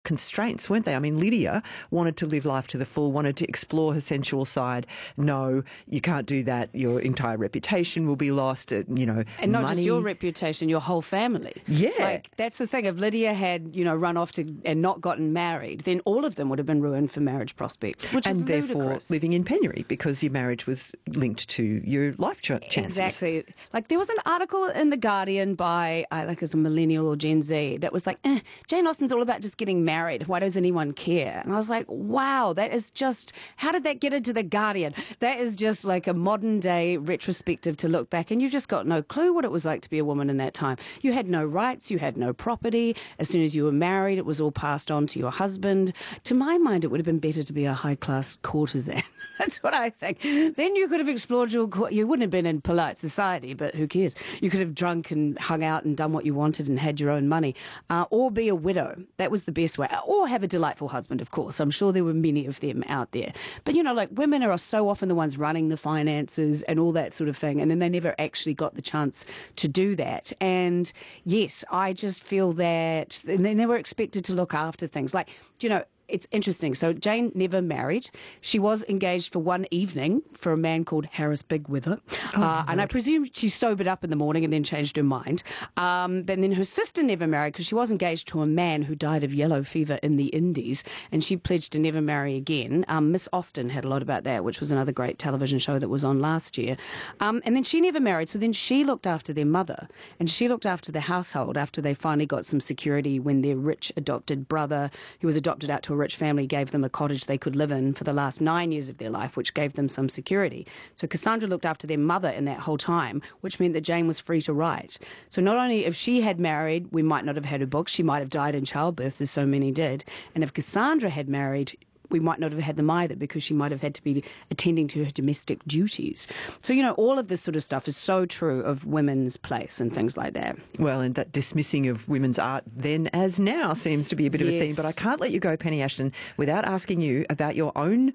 constraints, weren't they? I mean, Lydia wanted to live life to the full, wanted to explore her sensual side. No, you can't do that. Your entire reputation will be lost. And not just your reputation, your whole family. Yeah. Like, that's the thing. If Lydia had, run off and not gotten married, then all of them would have been ruined for marriage prospects, which is ludicrous. Therefore living in penury because your marriage was linked to your life chances. Exactly. Like, there was an article in The Guardian by, I think it was a millennial or Gen Z, that was like, Jane Austen's all about just getting married. Why does anyone care? And I was like, wow, that is just, how did that get into The Guardian? That is just like a modern day retrospective to look back, and you just got no clue what it was like to be a woman in that time. You had no rights, you had no property. As soon as you were married, it was all passed on to your husband. To my mind, it would have been better to be a high-class courtesan. That's what I think. Then you could have explored you wouldn't have been in polite society, but who cares? You could have drunk and hung out and done what you wanted and had your own money. Or be a widow. That was the best way. Or have a delightful husband, of course. I'm sure there were many of them out there. But, women are so often the ones running the finances and all that sort of thing, and then they never actually got the chance to do that. And, yes, I just feel that, and then they were expected to look after things. Like, it's interesting. So Jane never married. She was engaged for one evening for a man called Harris Bigwither. And I presume she sobered up in the morning and then changed her mind. But then her sister never married because she was engaged to a man who died of yellow fever in the Indies, and she pledged to never marry again. Miss Austen had a lot about that, which was another great television show that was on last year. And then she never married. So then she looked after their mother, and she looked after the household after they finally got some security when their rich adopted brother, who was adopted out to a rich family, gave them a cottage they could live in for the last 9 years of their life, which gave them some security. So Cassandra looked after their mother in that whole time, which meant that Jane was free to write. So not only if she had married, we might not have had her books, she might have died in childbirth, as so many did. And if Cassandra had married, we might not have had them either, because she might have had to be attending to her domestic duties. So, all of this sort of stuff is so true of women's place and things like that. Well, and that dismissing of women's art then as now seems to be a bit of a theme. But I can't let you go, Penny Ashton, without asking you about your own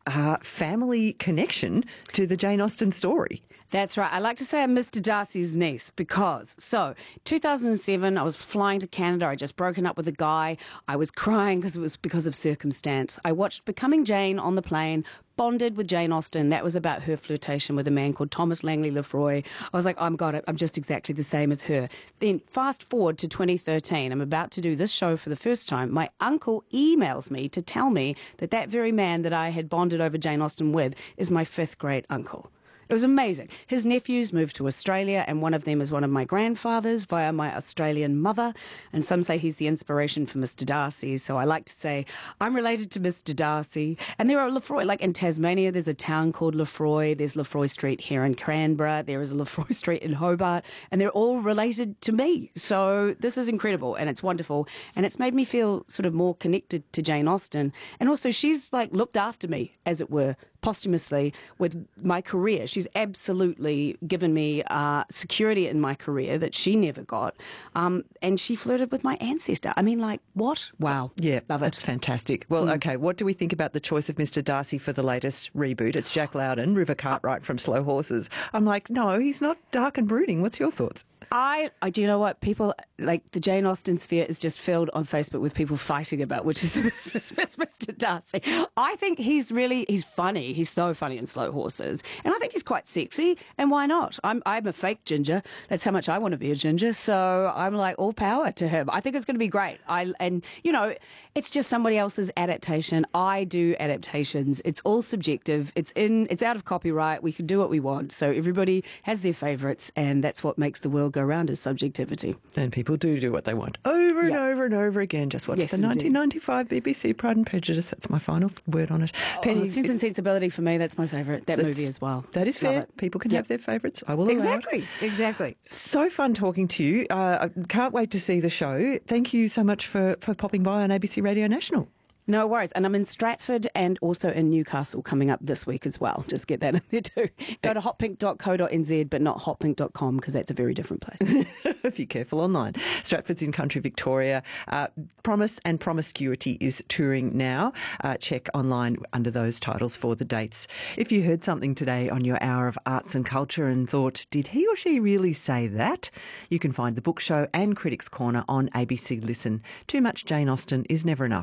family connection to the Jane Austen story. That's right. I like to say I'm Mr. Darcy's niece because, 2007, I was flying to Canada. I'd just broken up with a guy. I was crying because it was because of circumstance. I watched Becoming Jane on the plane, bonded with Jane Austen. That was about her flirtation with a man called Thomas Langley Lefroy. I was like, oh, I'm just exactly the same as her. Then fast forward to 2013. I'm about to do this show for the first time. My uncle emails me to tell me that very man that I had bonded over Jane Austen with is my fifth great uncle. It was amazing. His nephews moved to Australia, and one of them is one of my grandfathers via my Australian mother. And some say he's the inspiration for Mr. Darcy. So I like to say I'm related to Mr. Darcy. And there are Lefroy, like in Tasmania, there's a town called Lefroy. There's Lefroy Street here in Canberra. There is a Lefroy Street in Hobart. And they're all related to me. So this is incredible, and it's wonderful. And it's made me feel sort of more connected to Jane Austen. And also she's like looked after me, as it were, posthumously with my career. She's absolutely given me security in my career that she never got. And she flirted with my ancestor. I mean, like, what? Wow. Yeah, love it. That's fantastic. Well, okay, what do we think about the choice of Mr. Darcy for the latest reboot? It's Jack Lowden, River Cartwright from Slow Horses. I'm like, no, he's not dark and brooding. What's your thoughts? Do you know what? People, like, the Jane Austen sphere is just filled on Facebook with people fighting about which is Mr. Darcy. I think he's funny. He's so funny in Slow Horses. And I think he's quite sexy. And why not? I'm a fake ginger. That's how much I want to be a ginger. So I'm like, all power to him. I think it's going to be great. It's just somebody else's adaptation. I do adaptations. It's all subjective. It's out of copyright. We can do what we want. So everybody has their favourites, and that's what makes the world go round, is subjectivity. And people do what they want over and over and over again. Just watch the 1995 BBC Pride and Prejudice. That's my final word on it. Penny, Sense and Sensibility for me, that's my favourite. That movie as well. That is fair. People can have their favourites. I will allow it. Exactly. So fun talking to you. I can't wait to see the show. Thank you so much for popping by on ABC Radio National. No worries. And I'm in Stratford and also in Newcastle coming up this week as well. Just get that in there too. Go to hotpink.co.nz, but not hotpink.com, because that's a very different place. Be careful online. Stratford's in country Victoria. Promise and Promiscuity is touring now. Check online under those titles for the dates. If you heard something today on your hour of arts and culture and thought, did he or she really say that? You can find the book show and Critics Corner on ABC Listen. Too much Jane Austen is never enough.